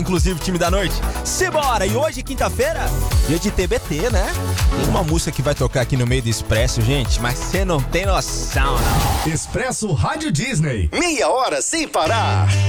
inclusive, time da noite. Simbora! E hoje, quinta-feira, dia de TBT, né? Tem uma música que vai tocar aqui no meio do Expresso, gente, mas você não tem noção, não. Expresso Rádio Disney. Meia hora sem parar.